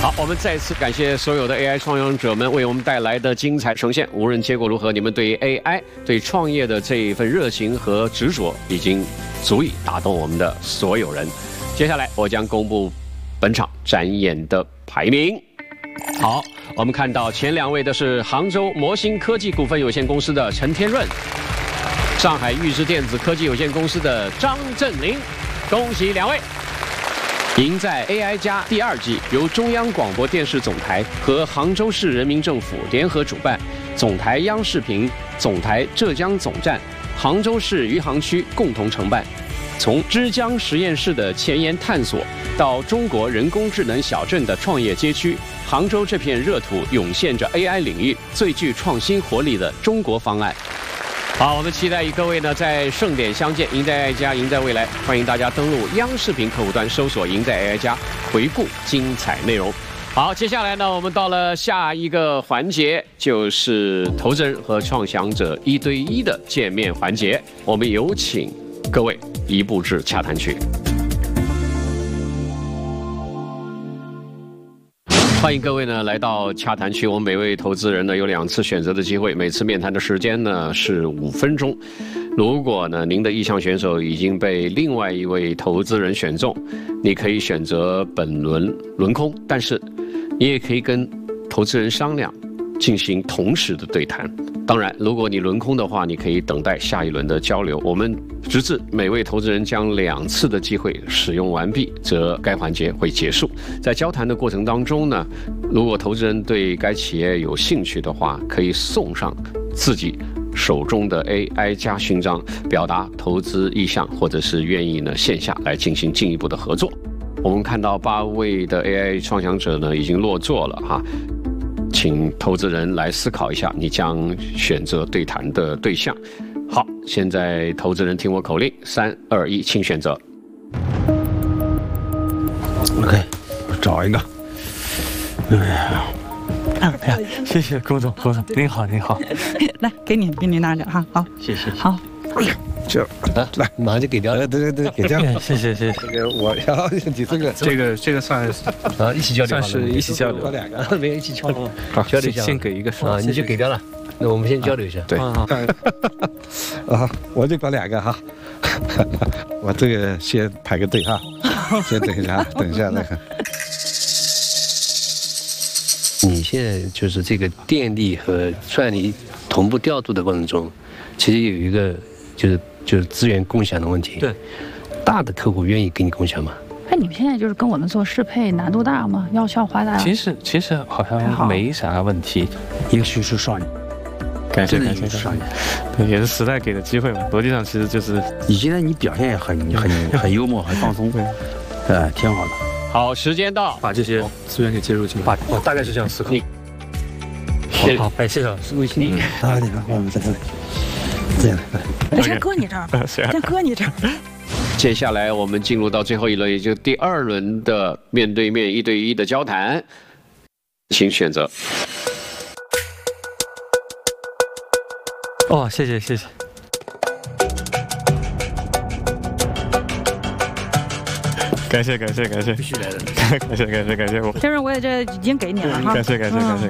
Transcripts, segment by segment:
好，我们再次感谢所有的 AI 创业者们为我们带来的精彩呈现。无论结果如何，你们对于 AI、对创业的这一份热情和执着，已经足以打动我们的所有人。接下来，我将公布本场展演的排名。好，我们看到前2位的是杭州模星科技股份有限公司的陈天润，上海预知电子科技有限公司的张振林，恭喜2位。赢在 AI 加第2季由中央广播电视总台和杭州市人民政府联合主办，总台央视频、总台浙江总站、杭州市余杭区共同承办。从枝江实验室的前沿探索到中国人工智能小镇的创业街区，杭州这片热土涌现着 AI 领域最具创新活力的中国方案。好，我们期待与各位呢在盛典相见，赢在 AI 加，赢在未来。欢迎大家登录央视频客户端搜索“赢在 AI 加”，回顾精彩内容。好，接下来呢，我们到了下一个环节，就是投资人和创想者1对1的见面环节。我们有请各位移步至洽谈区。欢迎各位呢来到洽谈区，我们每位投资人呢有2次选择的机会，每次面谈的时间呢是5分钟。如果呢您的意向选手已经被另外一位投资人选中，你可以选择本轮轮空，但是你也可以跟投资人商量，进行同时的对谈。当然，如果你轮空的话，你可以等待下一轮的交流。我们直至每位投资人将2次的机会使用完毕，则该环节会结束。在交谈的过程当中呢，如果投资人对该企业有兴趣的话，可以送上自己手中的 AI 加勋章，表达投资意向，或者是愿意呢线下来进行进一步的合作。我们看到8位的 AI 创想者呢已经落座了哈。请投资人来思考一下，你将选择对谈的对象。好，现在投资人听我口令，3、2、1，请选择。 OK， 我找一个。哎呀，谢谢郭总，郭总您好，您好。 来，给你拿着哈，好， 谢谢。 好， 这来，马上就给掉了。对，给掉了。谢谢。这个我要你这个算啊，一起交流， 算是一起交流。 我2个没有一起交流， 好， 交流一下。 先给一个啊，你就给掉了。那我们先交流一下。 对。啊，我就搞2个哈。我这个先排个队哈，先等一下，等一下再看。 你现在就是这个电力和算力同步调度的过程中，其实有一个就是资源共享的问题。 对， 大的客户愿意跟你共享吗？ 哎，你们现在就是跟我们做适配难度大吗？要花大？ 其实好像没啥问题。 一个叙述少年， 感谢少年，对，也是时代给的机会嘛。逻辑上其实就是你现在你表现也很幽默，很放松，对，挺好的。 好，时间到， 把这些资源给接入进来。 我大概是这样思考。 好，哎，谢谢老师， 微信。啊，你看，我们在这里。这样， 先搁你这儿，先搁你这儿。 接下来我们进入到最后一轮，也就是第2轮的面对面1对1的交谈，请选择。 哦，谢谢。感谢， 必须来的。 感谢我。 天润，我也这已经给你了哈。 感谢。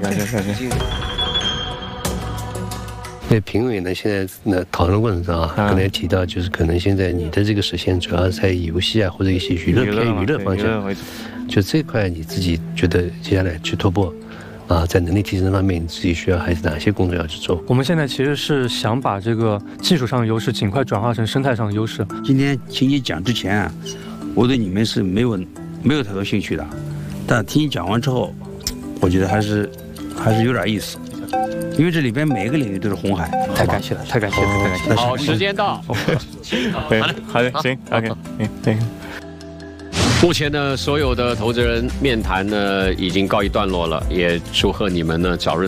对评委呢，现在呢讨论过程中啊，刚才提到就是可能现在你的这个实现主要在游戏啊或者一些娱乐方向，就这块你自己觉得接下来去突破啊，在能力提升方面你自己需要还是哪些工作要去做？ 我们现在其实是想把这个技术上的优势尽快转化成生态上的优势。 今天听你讲之前啊，我对你们是没有太多兴趣的，但听你讲完之后，我觉得还是有点意思。因为这里边每一个领域都是红海。 太感谢了。 好，时间到。 好的，行 ，OK， 对。 目前呢，所有的投资人面谈呢已经告一段落了，也祝贺你们呢早日